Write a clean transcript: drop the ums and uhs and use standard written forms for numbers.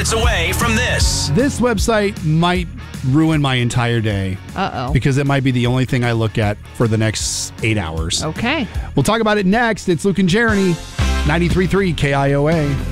minutes away from this. This website might ruin my entire day. Uh-oh. Because it might be the only thing I look at for the next 8 hours. Okay. We'll talk about it next. It's Luke and Jeremy, 93.3 KIOA.